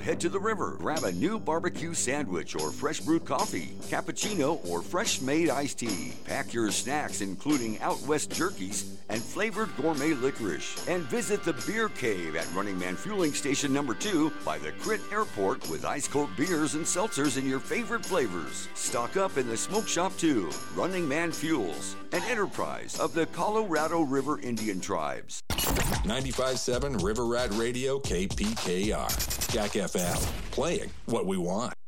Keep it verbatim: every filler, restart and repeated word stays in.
head to the river. Grab a new barbecue sandwich or fresh brewed coffee, cappuccino, or fresh made iced tea. Pack your snacks, including Out West jerkies and flavored gourmet licorice. And visit the Beer Cave at Running Man Fueling Station number two by the Crit Airport with ice cold beers and seltzers in your favorite flavors. Stock up in the smoke shop too. Running Man Fuels, an enterprise of the Colorado River Indian Tribes. ninety-five point seven River Rat Radio, K P K R. Jack F M, playing what we want.